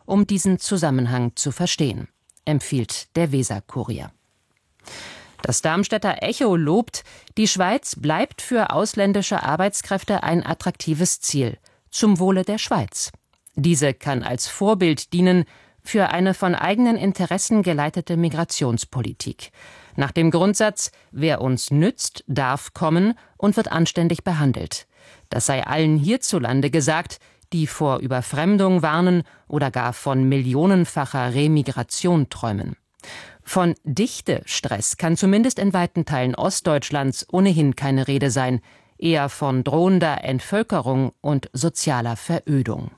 um diesen Zusammenhang zu verstehen, empfiehlt der Weser-Kurier. Das Darmstädter Echo lobt, die Schweiz bleibt für ausländische Arbeitskräfte ein attraktives Ziel, zum Wohle der Schweiz. Diese kann als Vorbild dienen für eine von eigenen Interessen geleitete Migrationspolitik. Nach dem Grundsatz, wer uns nützt, darf kommen und wird anständig behandelt. Das sei allen hierzulande gesagt, die vor Überfremdung warnen oder gar von millionenfacher Remigration träumen. Von Dichtestress kann zumindest in weiten Teilen Ostdeutschlands ohnehin keine Rede sein, eher von drohender Entvölkerung und sozialer Verödung.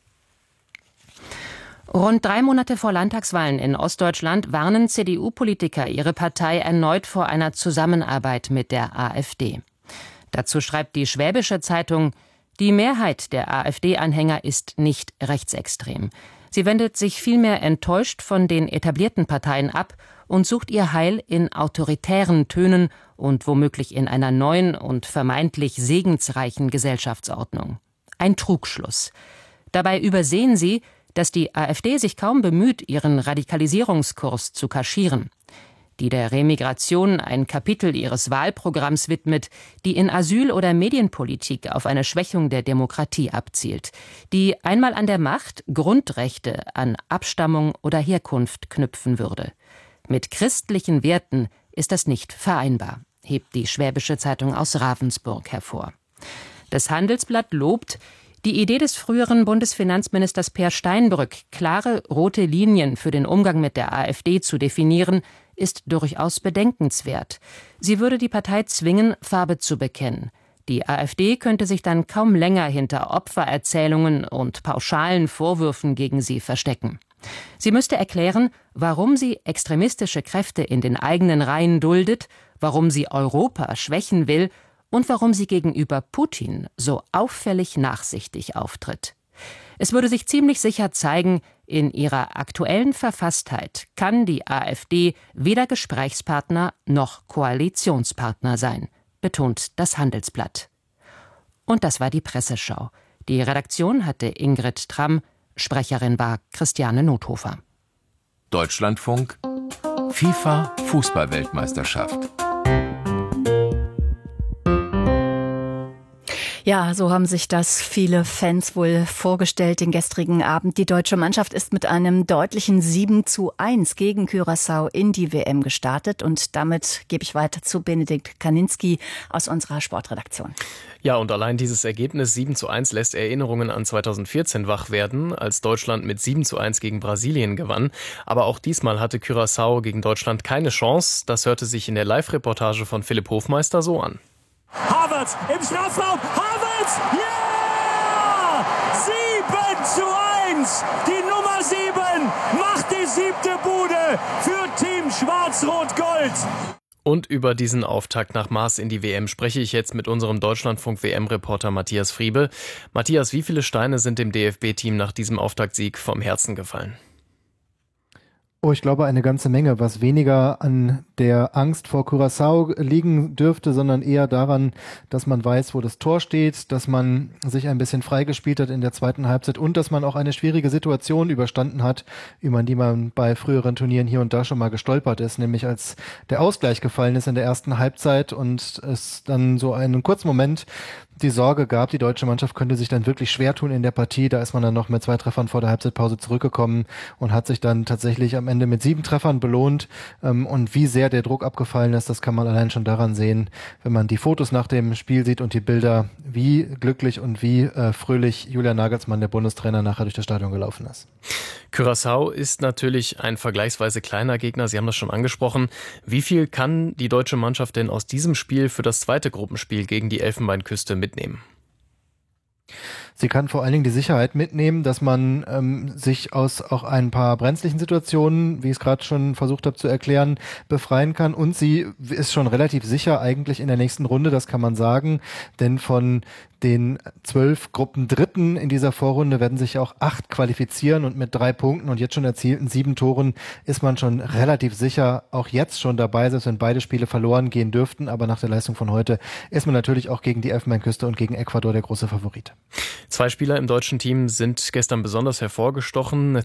Rund 3 Monate vor Landtagswahlen in Ostdeutschland warnen CDU-Politiker ihre Partei erneut vor einer Zusammenarbeit mit der AfD. Dazu schreibt die Schwäbische Zeitung: Die Mehrheit der AfD-Anhänger ist nicht rechtsextrem. Sie wendet sich vielmehr enttäuscht von den etablierten Parteien ab und sucht ihr Heil in autoritären Tönen und womöglich in einer neuen und vermeintlich segensreichen Gesellschaftsordnung. Ein Trugschluss. Dabei übersehen sie, dass die AfD sich kaum bemüht, ihren Radikalisierungskurs zu kaschieren. Die der Remigration ein Kapitel ihres Wahlprogramms widmet, die in Asyl- oder Medienpolitik auf eine Schwächung der Demokratie abzielt, die einmal an der Macht Grundrechte an Abstammung oder Herkunft knüpfen würde. Mit christlichen Werten ist das nicht vereinbar, hebt die Schwäbische Zeitung aus Ravensburg hervor. Das Handelsblatt lobt, die Idee des früheren Bundesfinanzministers Peer Steinbrück, klare rote Linien für den Umgang mit der AfD zu definieren, ist durchaus bedenkenswert. Sie würde die Partei zwingen, Farbe zu bekennen. Die AfD könnte sich dann kaum länger hinter Opfererzählungen und pauschalen Vorwürfen gegen sie verstecken. Sie müsste erklären, warum sie extremistische Kräfte in den eigenen Reihen duldet, warum sie Europa schwächen will und warum sie gegenüber Putin so auffällig nachsichtig auftritt. Es würde sich ziemlich sicher zeigen, in ihrer aktuellen Verfasstheit kann die AfD weder Gesprächspartner noch Koalitionspartner sein, betont das Handelsblatt. Und das war die Presseschau. Die Redaktion hatte Ingrid Tramm, Sprecherin war Christiane Nothofer. Deutschlandfunk FIFA Fußball-Weltmeisterschaft. Ja, so haben sich das viele Fans wohl vorgestellt, den gestrigen Abend. Die deutsche Mannschaft ist mit einem deutlichen 7:1 gegen Curaçao in die WM gestartet. Und damit gebe ich weiter zu Benedikt Kaninski aus unserer Sportredaktion. Ja, und allein dieses Ergebnis 7:1 lässt Erinnerungen an 2014 wach werden, als Deutschland mit 7:1 gegen Brasilien gewann. Aber auch diesmal hatte Curaçao gegen Deutschland keine Chance. Das hörte sich in der Live-Reportage von Philipp Hofmeister so an. Havertz im Strafraum, Havertz, ja! 7:1, die Nummer 7 macht die 7. Bude für Team Schwarz-Rot-Gold. Und über diesen Auftakt nach Maß in die WM spreche ich jetzt mit unserem Deutschlandfunk-WM-Reporter Matthias Friebe. Matthias, wie viele Steine sind dem DFB-Team nach diesem Auftaktsieg vom Herzen gefallen? Oh, ich glaube eine ganze Menge, was weniger an der Angst vor Curaçao liegen dürfte, sondern eher daran, dass man weiß, wo das Tor steht, dass man sich ein bisschen freigespielt hat in der zweiten Halbzeit und dass man auch eine schwierige Situation überstanden hat, über die man bei früheren Turnieren hier und da schon mal gestolpert ist, nämlich als der Ausgleich gefallen ist in der ersten Halbzeit und es dann so einen kurzen Moment die Sorge gab, die deutsche Mannschaft könnte sich dann wirklich schwer tun in der Partie. Da ist man dann noch mit 2 Treffern vor der Halbzeitpause zurückgekommen und hat sich dann tatsächlich am Ende mit 7 Treffern belohnt. Und wie sehr der Druck abgefallen ist, das kann man allein schon daran sehen, wenn man die Fotos nach dem Spiel sieht und die Bilder, wie glücklich und wie fröhlich Julian Nagelsmann, der Bundestrainer, nachher durch das Stadion gelaufen ist. Curaçao ist natürlich ein vergleichsweise kleiner Gegner, Sie haben das schon angesprochen. Wie viel kann die deutsche Mannschaft denn aus diesem Spiel für das zweite Gruppenspiel gegen die Elfenbeinküste mitnehmen? Sie kann vor allen Dingen die Sicherheit mitnehmen, dass man sich aus auch ein paar brenzlichen Situationen, wie ich es gerade schon versucht habe zu erklären, befreien kann. Und sie ist schon relativ sicher eigentlich in der nächsten Runde, das kann man sagen. Denn von den 12 Gruppendritten in dieser Vorrunde werden sich auch 8 qualifizieren und mit 3 Punkten und jetzt schon erzielten 7 Toren ist man schon relativ sicher auch jetzt schon dabei, selbst wenn beide Spiele verloren gehen dürften. Aber nach der Leistung von heute ist man natürlich auch gegen die Elfenbeinküste und gegen Ecuador der große Favorit. 2 Spieler im deutschen Team sind gestern besonders hervorgestochen.